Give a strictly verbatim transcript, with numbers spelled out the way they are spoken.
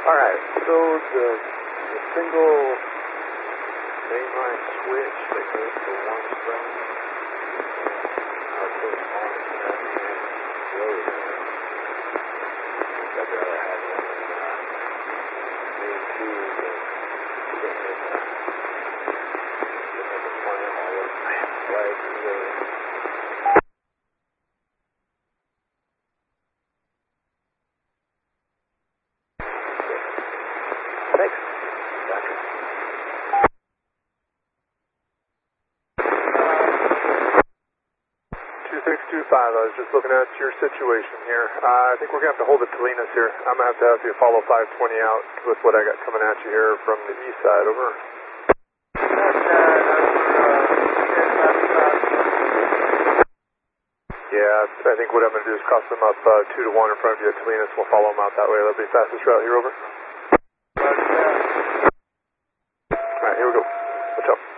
Alright, so the, the single mainline switch that goes to one string, how close on to that road is. I'd rather have it in uh, main two than putting in the, putting in the plant all those flags and really. Thanks. Gotcha. two six two five, I was just looking at your situation here. Uh, I think we're going to have to hold it to Linus here. I'm going to have to have you follow five twenty out with what I got coming at you here from the east side. Over. Yeah, I think what I'm going to do is cross them up uh, two to one in front of you at Linus. We'll follow them out that way. That'll be the fastest route here. Over. Alright, here we go. What's up?